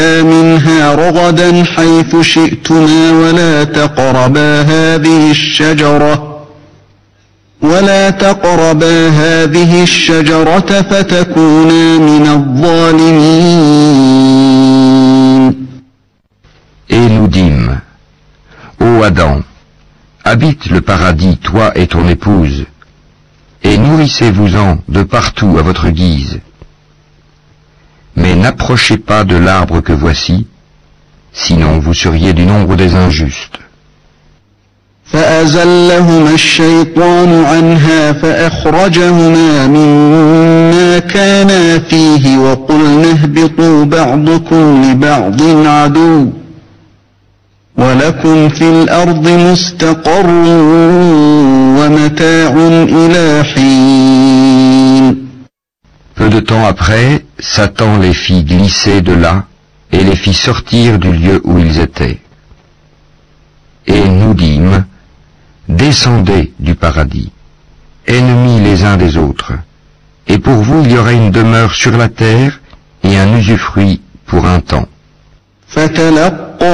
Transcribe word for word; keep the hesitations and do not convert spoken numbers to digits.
منها رغدا حيث شئتما ولا تقربا هذه الشجرة ولا تقربا هذه الشجرة فتكونا من الظالمين. Et nous dîmes, ô Adam, habite le paradis, toi et ton épouse, et nourrissez-vous-en de partout à votre guise. Mais n'approchez pas de l'arbre que voici, sinon vous seriez du nombre des injustes. فأزلهما الشيطان عنها فأخرجهما مما كانا فيه وقلنا اهبطوا بعضكم لبعض عدو ولكم في الأرض مستقر ومتاع إلى حين. Peu de temps après, Satan les fit glisser de là et les fit sortir du lieu où ils étaient. Et nous dîmes, descendez du paradis, ennemis les uns des autres, et pour vous il y aura une demeure sur la terre et un usufruit pour un temps. فتلقى